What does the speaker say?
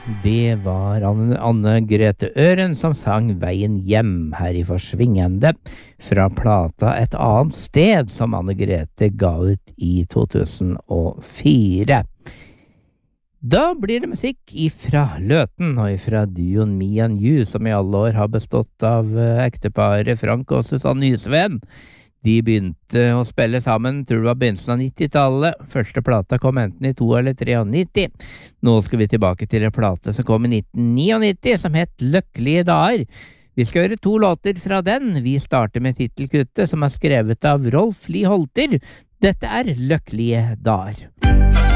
Det var Anne Grete Øren som sang Veien hjem her i Forsvingende fra plata Et annet sted som Anne Grete ga ut i 2004. Da blir det musikk ifra Løten og ifra duoen Me and You som i alle år har bestått av ekteparet Frank og Susanne Nysveen. De begynte å spille sammen, tror det var begynnelsen av 90-tallet. Første plata kom enten i 2 eller 93. Nå skal vi tilbake til en plate som kom i 1999, som het Lykkelige dager. Vi skal høre 2 låter fra den. Vi starter med titelkuttet, som er skrevet av Rolf Lie Holter. Dette er Lykkelige dager.